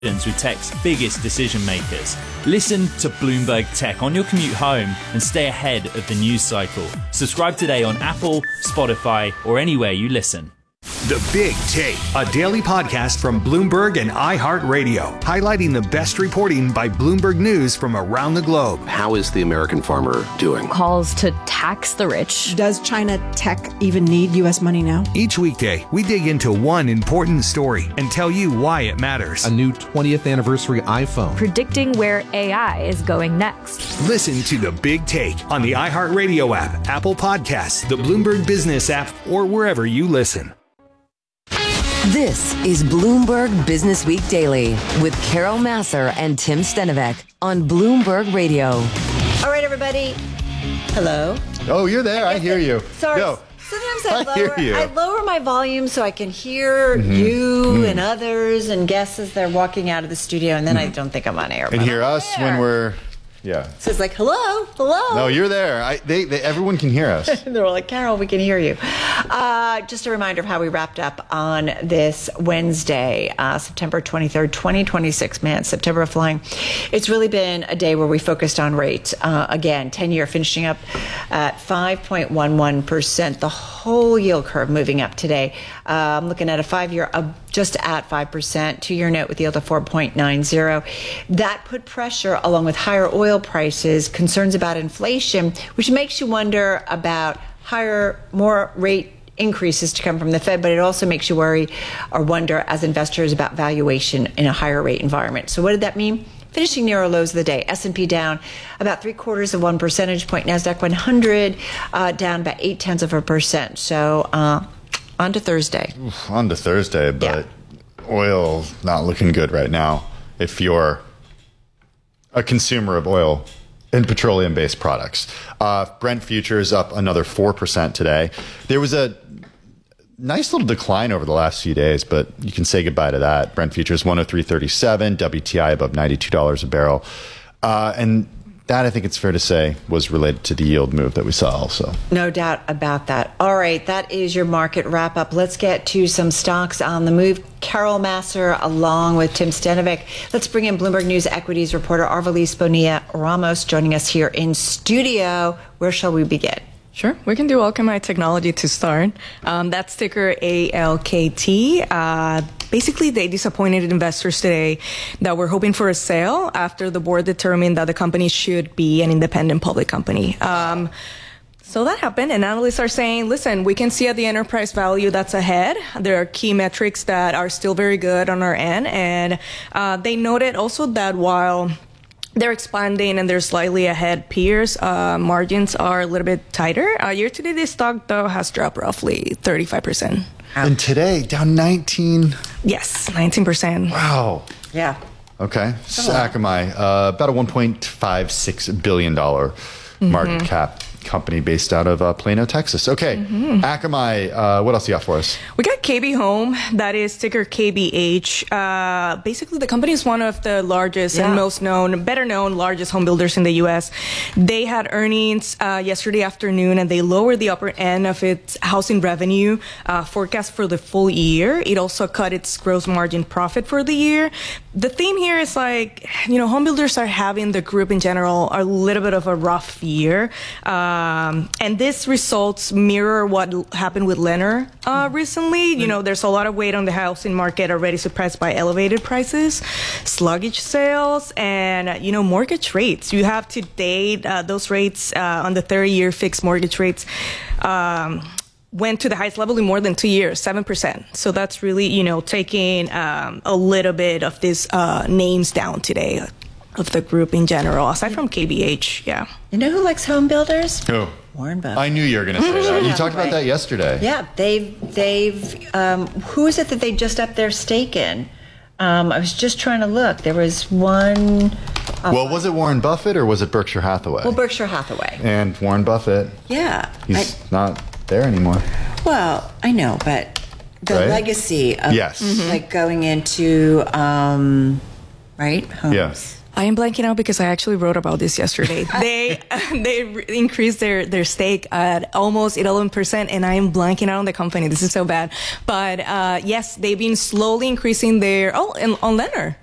with tech's biggest decision makers. Listen to Bloomberg Tech on your commute home and stay ahead of the news cycle. Subscribe today on Apple, Spotify, or anywhere you listen. The Big Take, a daily podcast from Bloomberg and iHeartRadio, highlighting the best reporting by Bloomberg News from around the globe. How is the American farmer doing? Calls to tax the rich. Does China tech even need U.S. money now? Each weekday, we dig into one important story and tell you why it matters. A new 20th anniversary iPhone. Predicting where AI is going next. Listen to The Big Take on the iHeartRadio app, Apple Podcasts, the Bloomberg Business app, or wherever you listen. This is Bloomberg Business Week Daily with Carol Massar and Tim Stenovec on Bloomberg Radio. All right, everybody. Hello. Oh, you're there. I hear you. Sorry. Go. Sometimes I lower my volume so I can hear you and others and guests as they're walking out of the studio, and then I don't think I'm on air. And hear us when we're... Yeah. So it's like, hello. No, you're there. Everyone can hear us. They're all like, Carol, we can hear you. Just a reminder of how we wrapped up on this Wednesday, September 23rd, 2026. Man, September flying. It's really been a day where we focused on rates. Again, 10-year finishing up at 5.11%. The whole yield curve moving up today. I'm looking at a 5-year just at 5%, 2-year note with yield of 4.90. That put pressure, along with higher oil prices, concerns about inflation, which makes you wonder about more rate increases to come from the Fed, but it also makes you worry or wonder as investors about valuation in a higher rate environment. So what did that mean? Finishing near our lows of the day. S&P down about 0.75 percentage point. NASDAQ 100 down about 0.8%. So on to Thursday. On to Thursday, but oil's not looking good right now if you're a consumer of oil and petroleum-based products. Brent futures up another 4% today. There was a nice little decline over the last few days, but you can say goodbye to that. Brent futures 103.37, WTI above $92 a barrel. And that, I think it's fair to say, was related to the yield move that we saw also. No doubt about that. All right, that is your market wrap-up. Let's get to some stocks on the move. Carol Massar along with Tim Stenovec. Let's bring in Bloomberg News equities reporter Arvalis Bonilla-Ramos joining us here in studio. Where shall we begin? Sure. We can do Akamai Technology to start. That's ticker ALKT. Basically, they disappointed investors today that were hoping for a sale after the board determined that the company should be an independent public company. So that happened, and analysts are saying, listen, we can see at the enterprise value that's ahead. There are key metrics that are still very good on our end, and they noted also that while they're expanding and they're slightly ahead peers, margins are a little bit tighter. Year to date, this stock, though, has dropped roughly 35%. And today, down 19. Yes, 19%. Wow. Yeah. Okay. Akamai, about a $1.56 billion market cap company based out of Plano, Texas. Okay. Akamai, what else you got for us? We got KB Home. That is ticker KBH. Basically, the company is one of the largest and better known largest home builders in the U.S. They had earnings yesterday afternoon, and they lowered the upper end of its housing revenue forecast for the full year. It also cut its gross margin profit for the year. The theme here is home builders are having, the group in general, a little bit of a rough year. And this results mirror what happened with Lennar recently. There's a lot of weight on the housing market already suppressed by elevated prices, sluggish sales, and, mortgage rates. You have to date those rates on the 30-year fixed mortgage rates went to the highest level in more than 2 years, 7%. So that's really, taking a little bit of these names down today of the group in general, aside from KBH. Yeah. You know who likes home builders? Who? Warren Buffett. I knew you were going to say that. You talked about that yesterday. Yeah, they've who is it that they just upped their stake in? I was just trying to look. There was one. Well, was it Warren Buffett or was it Berkshire Hathaway? Well, Berkshire Hathaway. And Warren Buffett. Yeah. He's not there anymore. Well, I know, but the legacy of going into homes. Yes. I am blanking out because I actually wrote about this yesterday. They increased their stake at almost 11%, and I am blanking out on the company. This is so bad. But yes, they've been slowly increasing their on Lennar.